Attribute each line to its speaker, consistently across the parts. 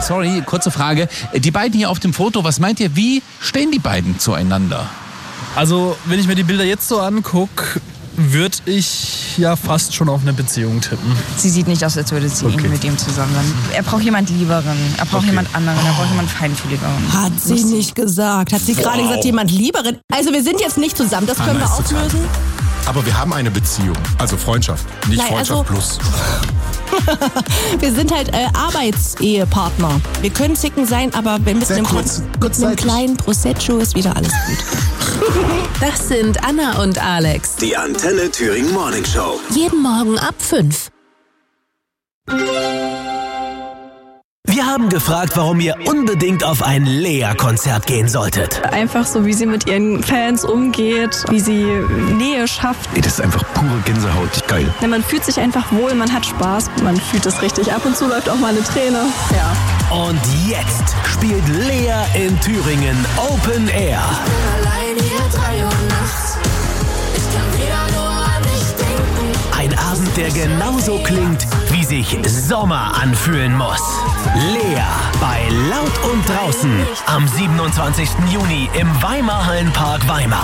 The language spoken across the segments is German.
Speaker 1: sorry, kurze Frage. Die beiden hier auf dem Foto, was meint ihr, wie stehen die beiden zueinander?
Speaker 2: Also, wenn ich mir die Bilder jetzt so angucke, würde ich ja fast schon auf eine Beziehung tippen.
Speaker 3: Sie sieht nicht aus, als würde sie irgendwie mit ihm zusammen sein. Er braucht jemand Lieberen, er braucht jemand anderen, er braucht jemand Feinfühligeren.
Speaker 4: Hat sie nicht gesagt. Hat sie gerade gesagt, jemand Lieberen? Also wir sind jetzt nicht zusammen, das können wir auflösen.
Speaker 5: Aber wir haben eine Beziehung, also Freundschaft, nicht Freundschaft plus.
Speaker 4: Wir sind halt Arbeitsehepartner. Wir können zicken sein, aber mit einem kleinen Prosecco ist wieder alles gut.
Speaker 6: Das sind Anna und Alex.
Speaker 7: Die Antenne Thüringen Morning Show.
Speaker 6: Jeden Morgen ab 5.
Speaker 7: Wir haben gefragt, warum ihr unbedingt auf ein Lea-Konzert gehen solltet.
Speaker 8: Einfach so, wie sie mit ihren Fans umgeht, wie sie Nähe schafft.
Speaker 5: Das ist einfach pure Gänsehaut, geil.
Speaker 8: Ja, man fühlt sich einfach wohl, man hat Spaß, man fühlt es richtig. Ab und zu läuft auch mal eine Träne. Ja.
Speaker 7: Und jetzt spielt Lea in Thüringen Open Air. Ein Abend, der genauso klingt, wie sich Sommer anfühlen muss. Lea bei Laut und Draußen am 27. Juni im Weimar-Hallenpark Weimar.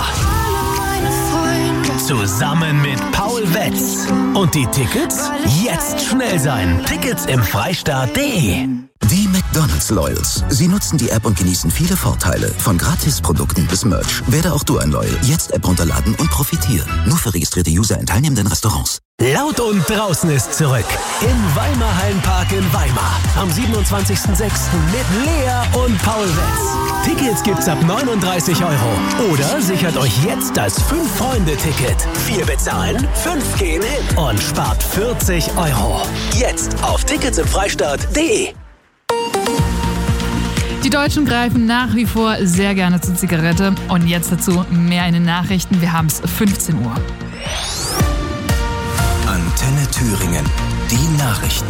Speaker 7: Zusammen mit Paul Wetz. Und die Tickets? Jetzt schnell sein. Tickets im Freistaat.de.
Speaker 9: Die McDonald's Loyals. Sie nutzen die App und genießen viele Vorteile. Von Gratisprodukten bis Merch. Werde auch du ein Loyal. Jetzt App runterladen und profitieren. Nur für registrierte User in teilnehmenden Restaurants.
Speaker 7: Laut und Draußen ist zurück. Im Weimar-Hallenpark in Weimar. Am 27.06. mit Lea und Paul Wetz. Tickets gibt's ab 39 €. Oder sichert euch jetzt das 5-Freunde-Ticket. 4 bezahlen, 5 gehen hin. Und spart 40 €. Jetzt auf ticketsimfreistaat.de.
Speaker 10: Die Deutschen greifen nach wie vor sehr gerne zur Zigarette. Und jetzt dazu mehr in den Nachrichten. Wir haben es 15 Uhr.
Speaker 9: Antenne Thüringen. Die Nachrichten.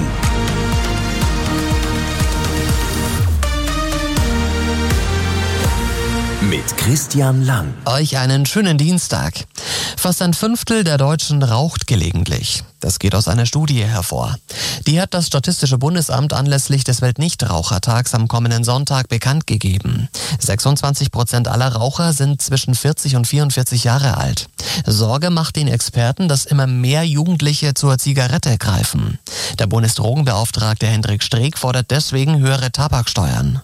Speaker 9: Mit Christian Lang.
Speaker 11: Euch einen schönen Dienstag. Fast ein Fünftel der Deutschen raucht gelegentlich. Das geht aus einer Studie hervor. Die hat das Statistische Bundesamt anlässlich des Weltnichtrauchertags am kommenden Sonntag bekannt gegeben. 26% aller Raucher sind zwischen 40 und 44 Jahre alt. Sorge macht den Experten, dass immer mehr Jugendliche zur Zigarette greifen. Der Bundesdrogenbeauftragte Hendrik Streeck fordert deswegen höhere Tabaksteuern.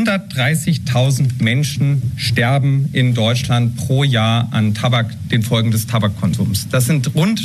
Speaker 12: 130.000 Menschen sterben in Deutschland pro Jahr an den Folgen des Tabakkonsums. Das sind rund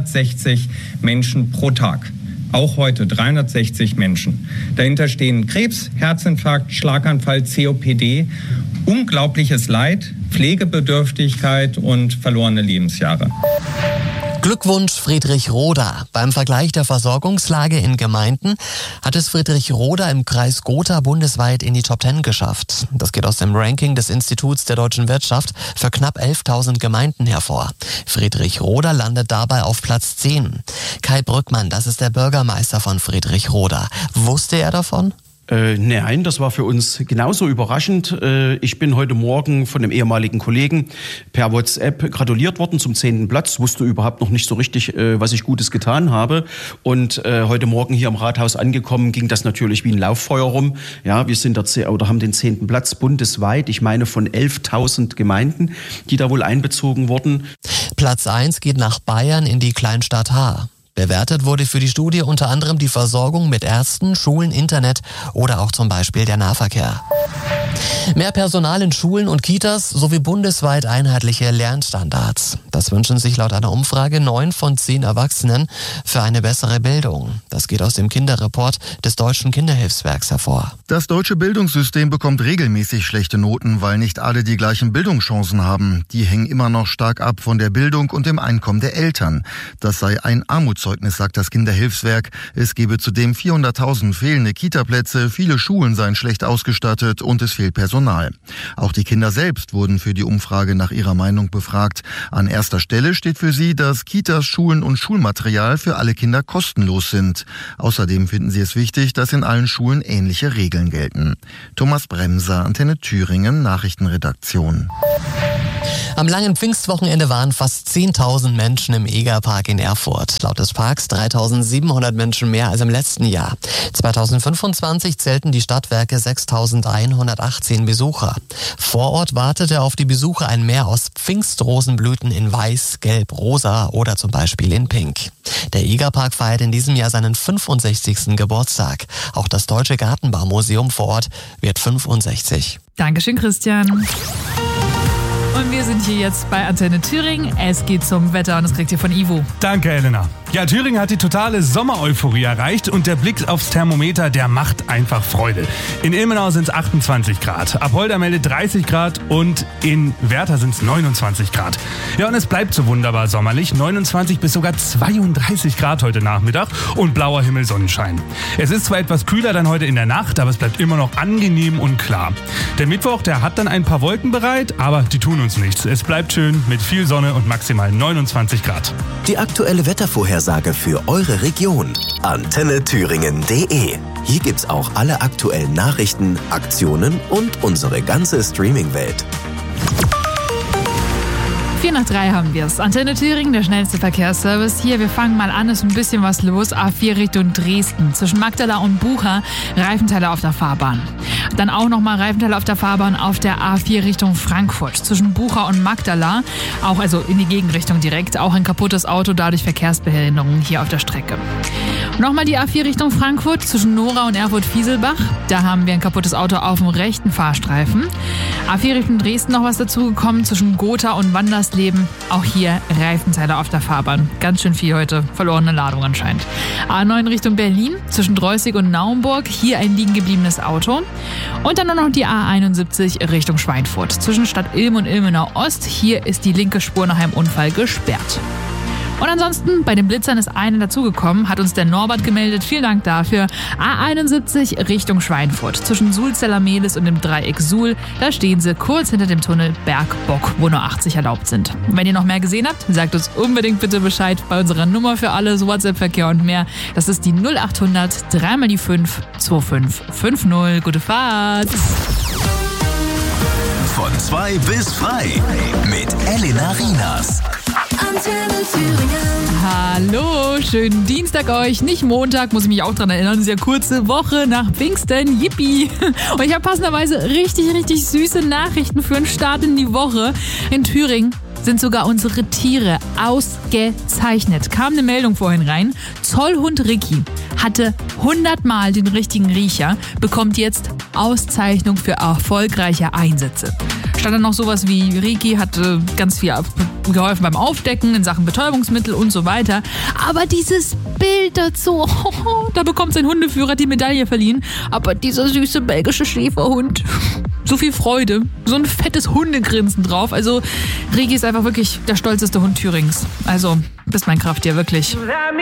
Speaker 12: 360 Menschen pro Tag. Auch heute 360 Menschen. Dahinter stehen Krebs, Herzinfarkt, Schlaganfall, COPD, unglaubliches Leid, Pflegebedürftigkeit und verlorene Lebensjahre.
Speaker 11: Glückwunsch Friedrich Roda. Beim Vergleich der Versorgungslage in Gemeinden hat es Friedrich Roda im Kreis Gotha bundesweit in die Top 10 geschafft. Das geht aus dem Ranking des Instituts der deutschen Wirtschaft für knapp 11.000 Gemeinden hervor. Friedrich Roda landet dabei auf Platz 10. Kai Brückmann, das ist der Bürgermeister von Friedrich Roda. Wusste er davon?
Speaker 13: Nein, das war für uns genauso überraschend. Ich bin heute Morgen von einem ehemaligen Kollegen per WhatsApp gratuliert worden zum 10. Platz, wusste überhaupt noch nicht so richtig, was ich Gutes getan habe. Und heute Morgen hier im Rathaus angekommen, ging das natürlich wie ein Lauffeuer rum. Ja, wir sind haben den 10. Platz bundesweit, ich meine von 11.000 Gemeinden, die da wohl einbezogen wurden.
Speaker 11: Platz 1 geht nach Bayern in die Kleinstadt Haar. Bewertet wurde für die Studie unter anderem die Versorgung mit Ärzten, Schulen, Internet oder auch zum Beispiel der Nahverkehr. Mehr Personal in Schulen und Kitas sowie bundesweit einheitliche Lernstandards. Das wünschen sich laut einer Umfrage 9 von 10 Erwachsenen für eine bessere Bildung. Das geht aus dem Kinderreport des Deutschen Kinderhilfswerks hervor.
Speaker 14: Das deutsche Bildungssystem bekommt regelmäßig schlechte Noten, weil nicht alle die gleichen Bildungschancen haben. Die hängen immer noch stark ab von der Bildung und dem Einkommen der Eltern. Das sei ein Armutszeugnis, sagt das Kinderhilfswerk. Es gebe zudem 400.000 fehlende Kitaplätze, viele Schulen seien schlecht ausgestattet und es fehlt Personal. Auch die Kinder selbst wurden für die Umfrage nach ihrer Meinung befragt. An erster Stelle steht für sie, dass Kitas, Schulen und Schulmaterial für alle Kinder kostenlos sind. Außerdem finden sie es wichtig, dass in allen Schulen ähnliche Regeln gelten. Thomas Bremser, Antenne Thüringen, Nachrichtenredaktion.
Speaker 11: Am langen Pfingstwochenende waren fast 10.000 Menschen im Egerpark in Erfurt. Laut des Parks 3.700 Menschen mehr als im letzten Jahr. 2025 zählten die Stadtwerke 6.118 Besucher. Vor Ort wartete auf die Besucher ein Meer aus Pfingstrosenblüten in Weiß, Gelb, Rosa oder zum Beispiel in Pink. Der Egerpark feiert in diesem Jahr seinen 65. Geburtstag. Auch das Deutsche Gartenbaumuseum vor Ort wird 65.
Speaker 10: Dankeschön, Christian. Und wir sind hier jetzt bei Antenne Thüringen. Es geht zum Wetter und das kriegt ihr von Ivo.
Speaker 15: Danke, Elena. Ja, Thüringen hat die totale Sommereuphorie erreicht und der Blick aufs Thermometer, der macht einfach Freude. In Ilmenau sind es 28 Grad, Apolda meldet 30 Grad und in Werther sind es 29 Grad. Ja, und es bleibt so wunderbar sommerlich, 29 bis sogar 32 Grad heute Nachmittag und blauer Himmel, Sonnenschein. Es ist zwar etwas kühler dann heute in der Nacht, aber es bleibt immer noch angenehm und klar. Der Mittwoch, der hat dann ein paar Wolken bereit, aber die tun uns nichts. Es bleibt schön mit viel Sonne und maximal 29 Grad.
Speaker 16: Die aktuelle Wettervorhersage für eure Region. AntenneThüringen.de. Hier gibt's auch alle aktuellen Nachrichten, Aktionen und unsere ganze Streaming-Welt.
Speaker 10: 4:03 haben wir es. Antenne Thüringen, der schnellste Verkehrsservice. Hier, wir fangen mal an, ist ein bisschen was los. A4 Richtung Dresden. Zwischen Magdala und Bucha, Reifenteile auf der Fahrbahn. Dann auch nochmal Reifenteile auf der Fahrbahn auf der A4 Richtung Frankfurt. Zwischen Bucha und Magdala, auch also in die Gegenrichtung direkt, auch ein kaputtes Auto, dadurch Verkehrsbehinderungen hier auf der Strecke. Nochmal die A4 Richtung Frankfurt, zwischen Nora und Erfurt-Fieselbach. Da haben wir ein kaputtes Auto auf dem rechten Fahrstreifen. A4 Richtung Dresden noch was dazugekommen, zwischen Gotha und Wandersleben. Auch hier Reifenteile auf der Fahrbahn. Ganz schön viel heute, verlorene Ladung anscheinend. A9 Richtung Berlin, zwischen Dreußig und Naumburg. Hier ein liegen gebliebenes Auto. Und dann nur noch die A71 Richtung Schweinfurt. Zwischen Stadt Ilm und Ilmenau Ost. Hier ist die linke Spur nach einem Unfall gesperrt. Und ansonsten, bei den Blitzern ist eine dazugekommen, hat uns der Norbert gemeldet. Vielen Dank dafür. A71 Richtung Schweinfurt. Zwischen Sulzeller-Mehlis und dem Dreieck Suhl. Da stehen sie kurz hinter dem Tunnel Bergbock, wo nur 80 erlaubt sind. Und wenn ihr noch mehr gesehen habt, sagt uns unbedingt bitte Bescheid bei unserer Nummer für alles, WhatsApp-Verkehr und mehr. Das ist die 0800 3 die 5 2550. Gute Fahrt!
Speaker 16: Von 2 bis frei mit Elena Rienas.
Speaker 10: Antenne Thüringen. Hallo, schönen Dienstag euch. Nicht Montag, muss ich mich auch dran erinnern. Das ist ja kurze Woche nach Pfingsten. Yippie. Und ich habe passenderweise richtig süße Nachrichten für einen Start in die Woche. In Thüringen sind sogar unsere Tiere ausgezeichnet. Kam eine Meldung vorhin rein. Zollhund Ricky hatte 100-mal den richtigen Riecher, bekommt jetzt Auszeichnung für erfolgreiche Einsätze. Stand dann noch sowas wie, Ricky hat ganz viel geholfen beim Aufdecken in Sachen Betäubungsmittel und so weiter. Aber dieses Bild dazu, da bekommt sein Hundeführer die Medaille verliehen. Aber dieser süße belgische Schäferhund, so viel Freude, so ein fettes Hundegrinsen drauf. Also Ricky ist einfach wirklich der stolzeste Hund Thürings. Also, bist mein Krafttier, wirklich.